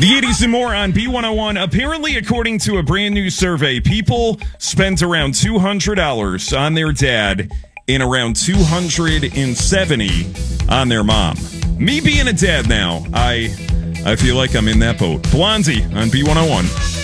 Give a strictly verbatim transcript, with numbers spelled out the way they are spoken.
The eighties and more on B one oh one. Apparently, according to a brand new survey, people spent around two hundred dollars on their dad and around two hundred seventy dollars on their mom. Me being a dad now, I I feel like I'm in that boat. Blondie on B one oh one.